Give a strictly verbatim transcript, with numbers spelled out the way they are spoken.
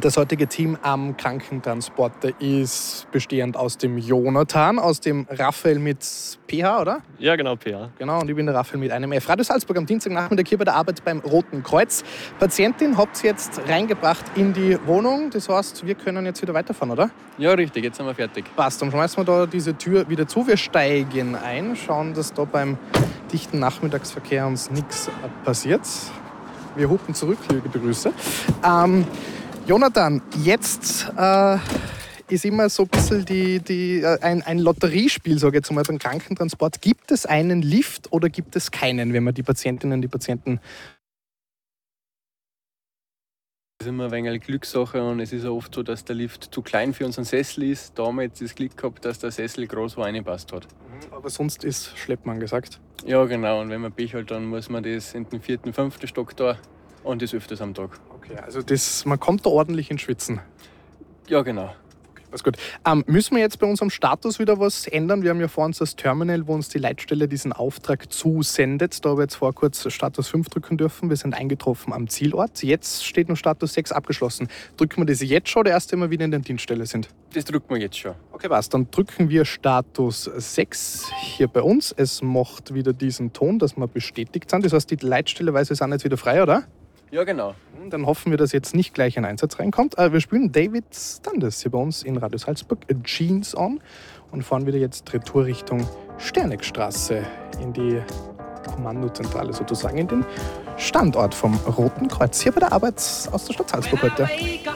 Das heutige Team am Krankentransporter ist bestehend aus dem Jonathan, aus dem Raphael mit P H, oder? Ja, genau, P H. Genau, und ich bin der Raphael mit einem F. Radio Salzburg am Dienstagnachmittag hier bei der Arbeit beim Roten Kreuz. Patientin habt ihr jetzt reingebracht in die Wohnung. Das heißt, wir können jetzt wieder weiterfahren, oder? Ja, richtig, jetzt sind wir fertig. Passt, dann schmeißen wir da diese Tür wieder zu. Wir steigen ein, schauen, dass da beim dichten Nachmittagsverkehr uns nichts passiert. Wir hupen zurück, liebe Grüße. Ähm, Jonathan, jetzt äh, ist immer so ein bisschen die, die, äh, ein, ein Lotteriespiel, sage ich jetzt mal, beim Krankentransport. Gibt es einen Lift oder gibt es keinen, wenn man die Patientinnen und die Patienten... Das ist immer ein wenig eine Glückssache und es ist ja oft so, dass der Lift zu klein für unseren Sessel ist. Da haben wir jetzt das Glück gehabt, dass der Sessel groß wo reingepasst hat. Aber sonst ist Schleppmann gesagt. Ja, genau. Und wenn man Pech hat, dann muss man das in den vierten, fünften Stock da und das öfters am Tag. Okay, also das, man kommt da ordentlich ins Schwitzen. Ja, genau. Alles gut. Ähm, müssen wir jetzt bei unserem Status wieder was ändern? Wir haben ja vor uns das Terminal, wo uns die Leitstelle diesen Auftrag zusendet. Da haben wir jetzt vor kurz Status fünf drücken dürfen. Wir sind eingetroffen am Zielort. Jetzt steht noch Status sechs abgeschlossen. Drücken wir das jetzt schon oder erst, wenn wir wieder in der Dienststelle sind? Das drücken wir jetzt schon. Okay, was? Dann drücken wir Status sechs hier bei uns. Es macht wieder diesen Ton, dass wir bestätigt sind. Das heißt, die Leitstelle weiß, wir sind jetzt wieder frei, oder? Ja, genau. Dann hoffen wir, dass jetzt nicht gleich ein Einsatz reinkommt. Wir spielen David Standes hier bei uns in Radio Salzburg, Jeans on, und fahren wieder jetzt Retour Richtung Sternegstraße in die Kommandozentrale sozusagen, in den Standort vom Roten Kreuz hier bei der Arbeit aus der Stadt Salzburg heute.